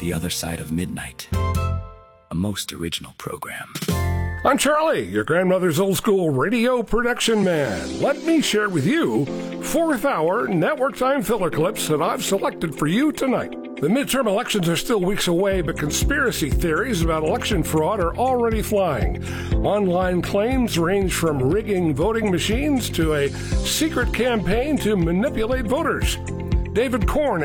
The Other Side of Midnight, a most original program. I'm Charlie, your grandmother's old school radio production man. Let me share with you 4th hour network time filler clips that I've selected for you tonight. The midterm elections are still weeks away, but conspiracy theories about election fraud are already flying. Online claims range from rigging voting machines to a secret campaign to manipulate voters. David Korn